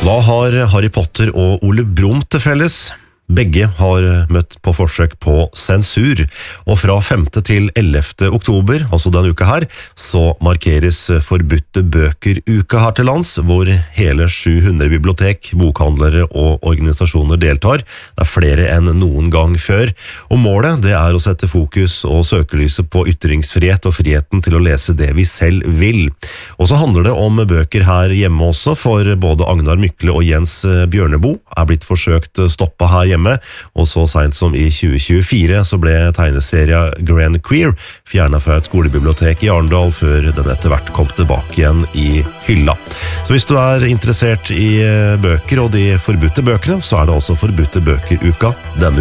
Hva har Harry Potter og Ole Brumm til felles? Begge har møtt på forsøk på sensur, og fra 5. til 11. oktober, altså denne uka her, så markeres forbudte bøker-uka her til lands, hvor hele 700 bibliotek, bokhandlere og organisasjoner deltar. Det er flere enn noen gang før, og målet det er å sette fokus og søkelyset på ytringsfrihet og friheten til å lese det vi selv vil. Og så handler det om bøker her hjemme også, for både Agnar Mykle og Jens Bjørneboe er blitt forsøkt stoppet her hjemme, og så sent som i 2024 så ble tegneserien Gran Queer fjernet fra et skolebibliotek i Arendal før den etter hvert kom tilbake igjen i hylla. Så hvis du er interessert i bøker og de forbudte bøkene, så er det også forbudte bøker-uka denne